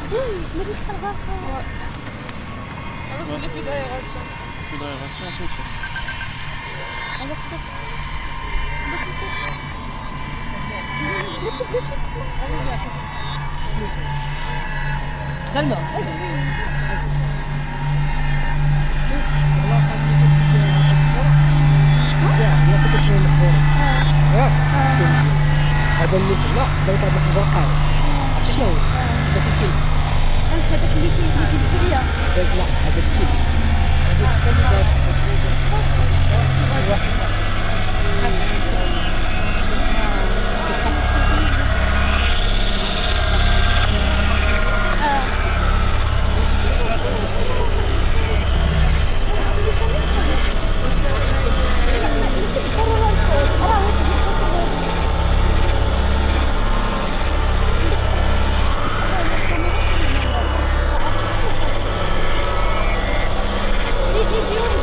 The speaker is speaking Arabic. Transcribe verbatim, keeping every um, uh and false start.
مانيش كنغرقها. انا في لي بيدايراسيون بيدايراسيون فين انا كنت بلاتي بلاتي سميتو سلمى اجري شتي والله خليك مزيان الا سكت شويه مقبوله ياك هذا اللي في لا بغيت هذا الحجر قاص عرفتي شنو هو داك الكيس هذاك اللي كي اللي قلتي ليا داك لا هذا الكيس هذا شتا اللي دار دي فيديو